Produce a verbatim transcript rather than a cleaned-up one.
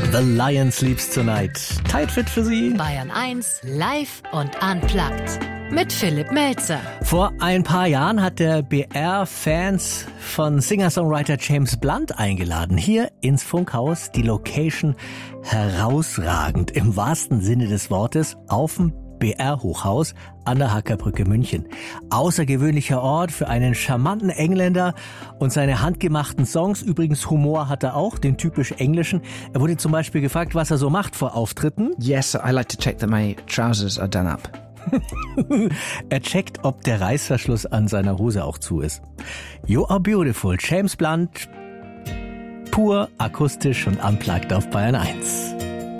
The Lion Sleeps Tonight. Tight Fit für Sie. Bayern eins, live und unplugged. Mit Philipp Melzer. Vor ein paar Jahren hat der B R Fans von Singer-Songwriter James Blunt eingeladen. Hier ins Funkhaus, die Location herausragend, im wahrsten Sinne des Wortes, auf dem B R-Hochhaus an der Hackerbrücke München. Außergewöhnlicher Ort für einen charmanten Engländer und seine handgemachten Songs. Übrigens Humor hat er auch, den typisch englischen. Er wurde zum Beispiel gefragt, was er so macht vor Auftritten. Yes, I like to check that my trousers are done up. Er checkt, ob der Reißverschluss an seiner Hose auch zu ist. You Are Beautiful, James Blunt, pur akustisch und unplugged auf Bayern eins.